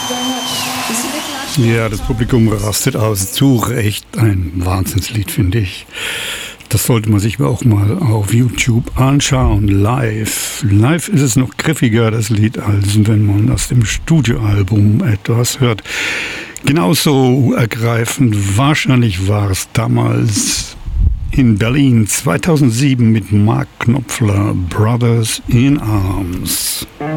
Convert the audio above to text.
Ja, das Publikum rastet aus. Zu Recht ein Wahnsinnslied, finde ich. Das sollte man sich auch mal auf YouTube anschauen, live. Live ist es noch griffiger, das Lied, als wenn man aus dem Studioalbum etwas hört. Genauso ergreifend, wahrscheinlich war es damals in Berlin 2007 mit Mark Knopfler, Brothers in Arms.